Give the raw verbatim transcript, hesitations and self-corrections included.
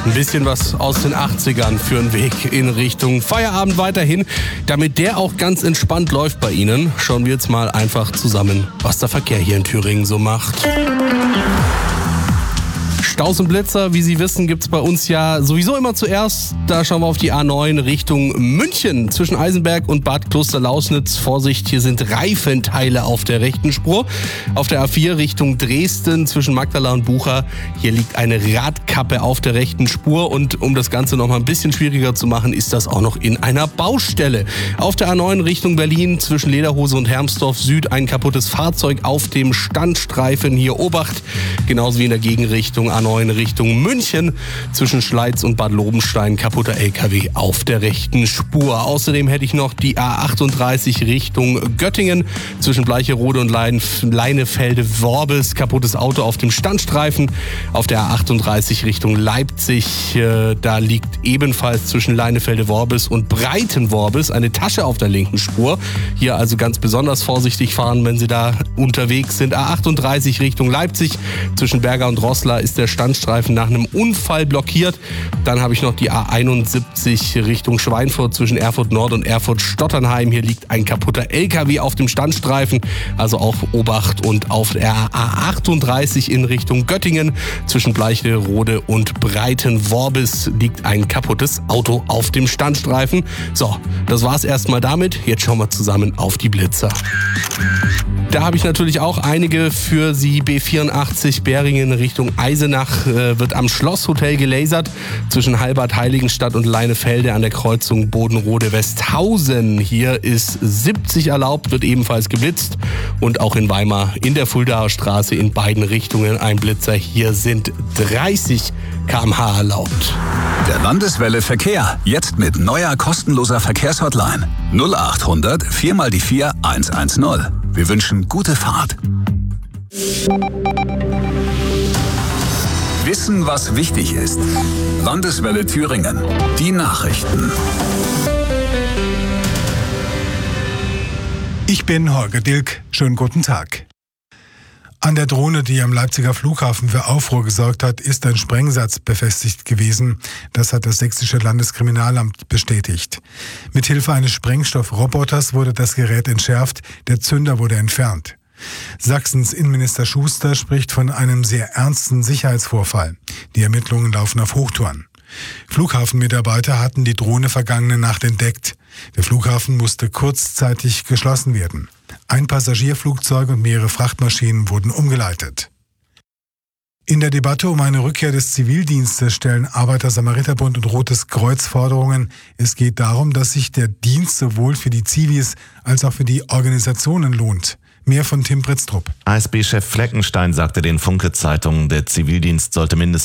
Ein bisschen was aus den achtzigern für einen Weg in Richtung Feierabend weiterhin. Damit der auch ganz entspannt läuft bei Ihnen, schauen wir jetzt mal einfach zusammen, was der Verkehr hier in Thüringen so macht. Staus und Blitzer, wie Sie wissen, gibt's bei uns ja sowieso immer zuerst. Da schauen wir auf die A neun Richtung München zwischen Eisenberg und Bad Klosterlausnitz. Vorsicht, hier sind Reifenteile auf der rechten Spur. Auf der A vier Richtung Dresden zwischen Magdala und Bucha. Hier liegt eine Radkappe auf der rechten Spur. Und um das Ganze noch mal ein bisschen schwieriger zu machen, ist das auch noch in einer Baustelle. Auf der A neun Richtung Berlin zwischen Lederhose und Hermsdorf Süd ein kaputtes Fahrzeug auf dem Standstreifen. Hier Obacht, genauso wie in der Gegenrichtung A neun Richtung München zwischen Schleiz und Bad Lobenstein kaputter L K W auf der rechten Spur. Außerdem hätte ich noch die A achtunddreißig Richtung Göttingen zwischen Bleicherode und Leinefelde-Worbis kaputtes Auto auf dem Standstreifen. Auf der A achtunddreißig Richtung Leipzig, äh, da liegt ebenfalls zwischen Leinefelde-Worbis und Breitenworbis eine Tasche auf der linken Spur. Hier also ganz besonders vorsichtig fahren, wenn Sie da unterwegs sind. A achtunddreißig Richtung Leipzig zwischen Berger und Roßla ist der Standstreifen nach einem Unfall blockiert. Dann habe ich noch die A einundsiebzig Richtung Schweinfurt zwischen Erfurt Nord und Erfurt Stotternheim. Hier liegt ein kaputter L K W auf dem Standstreifen, also auch Obacht. Und auf der A achtunddreißig in Richtung Göttingen zwischen Bleicherode und Breitenworbis liegt ein kaputtes Auto auf dem Standstreifen. So, das war's erstmal damit. Jetzt schauen wir zusammen auf die Blitzer. Da habe ich natürlich auch einige für Sie. B vierundachtzig Beringen Richtung Eisenach äh, wird am Schlosshotel gelasert zwischen Halbad Heiligenstadt und Leinefelde an der Kreuzung Bodenrode-Westhausen. Hier ist siebzig erlaubt, wird ebenfalls geblitzt. Und auch in Weimar in der Fuldaer Straße in beiden Richtungen ein Blitzer. Hier sind dreißig Kilometer pro Stunde erlaubt. Der Landeswelle Verkehr, jetzt mit neuer kostenloser Verkehrshotline. null achthundert vier mal die vier hundertzehn. Wir wünschen gute Fahrt. Wissen, was wichtig ist. Landeswelle Thüringen. Die Nachrichten. Ich bin Holger Dilk. Schönen guten Tag. An der Drohne, die am Leipziger Flughafen für Aufruhr gesorgt hat, ist ein Sprengsatz befestigt gewesen. Das hat das sächsische Landeskriminalamt bestätigt. Mithilfe eines Sprengstoffroboters wurde das Gerät entschärft, der Zünder wurde entfernt. Sachsens Innenminister Schuster spricht von einem sehr ernsten Sicherheitsvorfall. Die Ermittlungen laufen auf Hochtouren. Flughafenmitarbeiter hatten die Drohne vergangene Nacht entdeckt. Der Flughafen musste kurzzeitig geschlossen werden. Ein Passagierflugzeug und mehrere Frachtmaschinen wurden umgeleitet. In der Debatte um eine Rückkehr des Zivildienstes stellen Arbeiter-Samariter-Bund und Rotes Kreuz Forderungen. Es geht darum, dass sich der Dienst sowohl für die Zivis als auch für die Organisationen lohnt. Mehr von Tim Pritztrup. A S B-Chef Fleckenstein sagte den Funke-Zeitungen, der Zivildienst sollte mindestens